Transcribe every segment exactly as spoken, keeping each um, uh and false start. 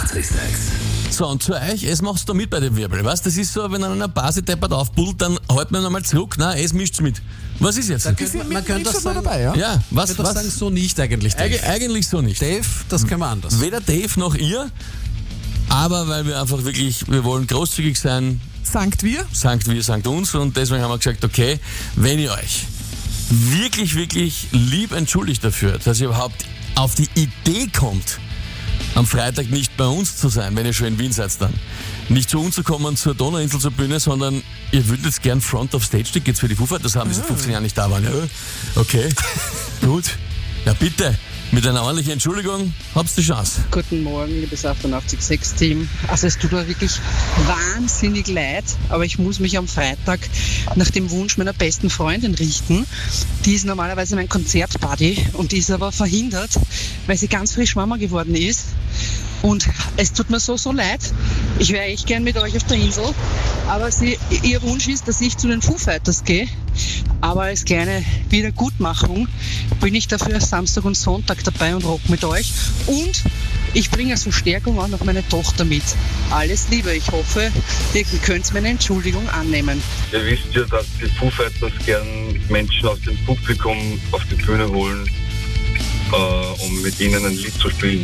Matrix-Tags. So, und zu euch, es macht's da mit bei dem Wirbel, weißt? Das ist so, wenn einer Base deppert aufpullt, dann halten wir nochmal zurück. Nein, es mischt's mit. Was ist jetzt? Da könnte, man, man könnte das sagen, dabei, ja? Ja, was, könnte was? sagen, so nicht eigentlich, Dave. Eig- eigentlich so nicht. Dave, das können wir anders. Weder Dave noch ihr, aber weil wir einfach wirklich, wir wollen großzügig sein, Sankt wir? sankt wir, sankt uns, und deswegen haben wir gesagt, okay, wenn ihr euch wirklich, wirklich lieb entschuldigt dafür, dass ihr überhaupt auf die Idee kommt, am Freitag nicht bei uns zu sein, wenn ihr schon in Wien seid dann. Nicht zu uns zu kommen, zur Donauinsel zur Bühne, sondern ihr würdet jetzt gern Front-of-Stage-Tickets für die Foo Fighters haben, die seit fünfzehn Jahren nicht da waren. Ja, okay, gut. Ja bitte, mit einer ordentlichen Entschuldigung habt ihr die Chance. Guten Morgen, liebes achtundachtzig Komma sechs Team. Also es tut mir wirklich wahnsinnig leid, aber ich muss mich am Freitag nach dem Wunsch meiner besten Freundin richten. Die ist normalerweise mein Konzertbuddy und die ist aber verhindert, weil sie ganz frisch Mama geworden ist. Und es tut mir so, so leid. Ich wäre echt gern mit euch auf der Insel. Aber sie, ihr Wunsch ist, dass ich zu den Foo Fighters gehe. Aber als kleine Wiedergutmachung bin ich dafür Samstag und Sonntag dabei und rock mit euch. Und ich bringe als Verstärkung auch noch meine Tochter mit. Alles Liebe. Ich hoffe, ihr könnt meine Entschuldigung annehmen. Ihr wisst ja, dass die Foo Fighters gern Menschen aus dem Publikum auf die Bühne holen, äh, um mit ihnen ein Lied zu spielen.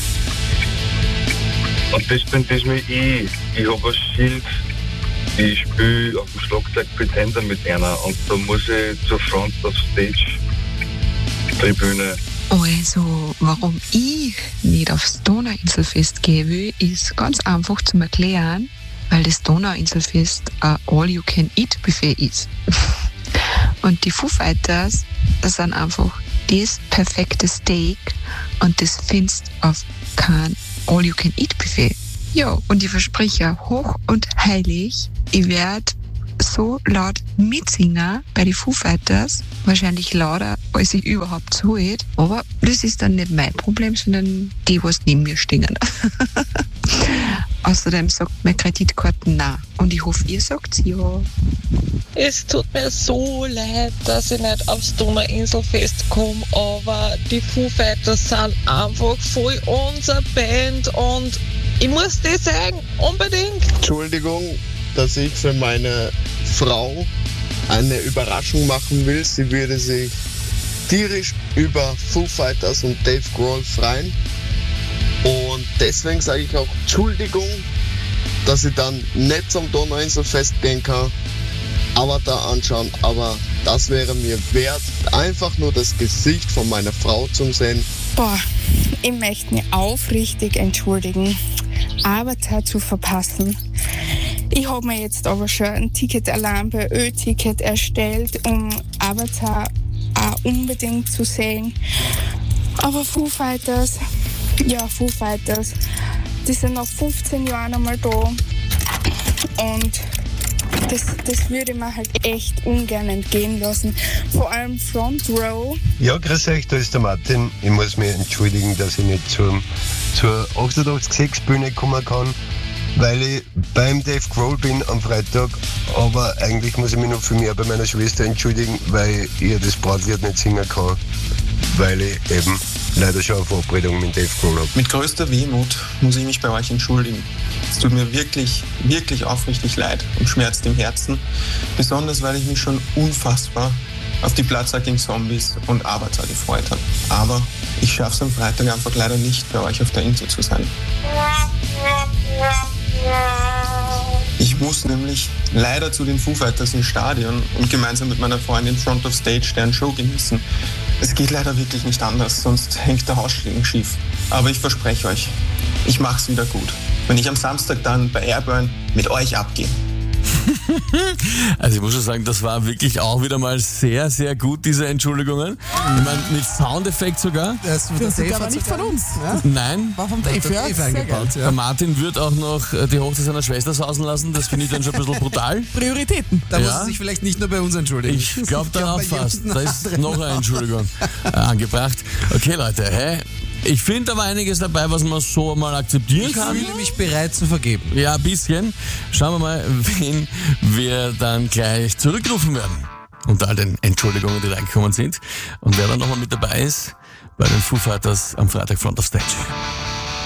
Und das bin das mir ich. Ich habe ein Schild, ich spiele auf dem Schlagzeug Pretender mit einer und da muss ich zur Front of Stage Tribüne. Also, warum ich nicht aufs Donauinselfest gehen will, ist ganz einfach zu erklären, weil das Donauinselfest ein All-You-Can-Eat-Buffet ist. Und die Foo Fighters, das sind einfach das perfekte Steak und das findest auf kein All-You-Can-Eat-Buffet. Ja, und ich verspreche ja hoch und heilig, ich werde so laut mitsingen bei den Foo Fighters, wahrscheinlich lauter, als ich überhaupt zuhöre. Aber das ist dann nicht mein Problem, sondern die, was neben mir stehen. Außerdem sagt meine Kreditkarte nein. Und ich hoffe, ihr sagt ja. Es tut mir so leid, dass ich nicht aufs Donauinselfest komme, aber die Foo Fighters sind einfach voll unsere Band und ich muss das sagen, unbedingt. Entschuldigung, dass ich für meine Frau eine Überraschung machen will. Sie würde sich tierisch über Foo Fighters und Dave Grohl freuen. Und deswegen sage ich auch Entschuldigung, dass ich dann nicht zum Donauinselfest gehen kann, Avatar anschauen, aber das wäre mir wert, einfach nur das Gesicht von meiner Frau zu sehen. Boah, ich möchte mich aufrichtig entschuldigen, Avatar zu verpassen. Ich habe mir jetzt aber schon ein Ticketalarm bei Ö-Ticket erstellt, um Avatar auch unbedingt zu sehen. Aber Foo Fighters, ja Foo Fighters, die sind nach fünfzehn Jahren einmal da und das, das würde ich mir halt echt ungern entgehen lassen. Vor allem Front Row. Ja, grüß euch, da ist der Martin. Ich muss mich entschuldigen, dass ich nicht zum, zur achtundachtzig Komma sechs Bühne kommen kann, weil ich beim Dave Grohl bin am Freitag, aber eigentlich muss ich mich noch für mich auch bei meiner Schwester entschuldigen, weil ich das Brautlied nicht singen kann, weil ich eben leider schon eine Verabredung mit Dave Grohl habe. Mit größter Wehmut muss ich mich bei euch entschuldigen. Es tut mir wirklich, wirklich aufrichtig leid und schmerzt im Herzen, besonders weil ich mich schon unfassbar auf die Plaza gegen Zombies und Avatar gefreut habe. Aber ich schaffe es am Freitag einfach leider nicht, bei euch auf der Insel zu sein. Ich muss nämlich leider zu den Foo Fighters ins Stadion und gemeinsam mit meiner Freundin Front of Stage deren Show genießen. Es geht leider wirklich nicht anders, sonst hängt der Hausschlingen schief. Aber ich verspreche euch, ich mach's wieder gut, wenn ich am Samstag dann bei Airburn mit euch abgehe. Also ich muss schon sagen, das war wirklich auch wieder mal sehr, sehr gut, diese Entschuldigungen. Ich meine, mit Soundeffekt sogar. Das, das, das ist aber nicht von uns. Ja? Nein. War vom Dave, ja, Dave eingebaut. Ja. Der Martin wird auch noch die Hochzeit seiner Schwester sausen lassen. Das finde ich dann schon ein bisschen brutal. Prioritäten. Da Ja. muss er sich vielleicht nicht nur bei uns entschuldigen. Ich glaube dann auch bei jedem fast. Da ist anderen noch eine Entschuldigung äh, angebracht. Okay, Leute, hä? Ich finde, da war einiges dabei, was man so mal akzeptieren Ich kann. fühle mich bereit zu vergeben. Ja, ein bisschen. Schauen wir mal, wen wir dann gleich zurückrufen werden. Unter all den Entschuldigungen, die reingekommen sind. Und wer dann nochmal mit dabei ist bei den Foo Fighters am Freitag Front of Stage.